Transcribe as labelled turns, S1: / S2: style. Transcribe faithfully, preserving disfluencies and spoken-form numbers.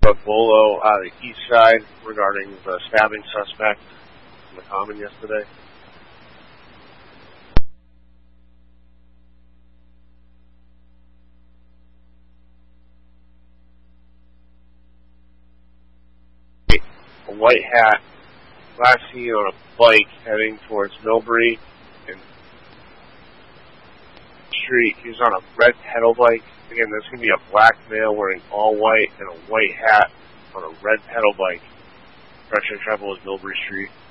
S1: a bolo out of the east side regarding the stabbing suspect in the Common yesterday. A white hat, last seen on a bike heading towards Millbury and Street. He was on a red pedal bike. Again, there's going to be a black male wearing all white and a white hat on a red pedal bike. Direction of travel is Millbury Street.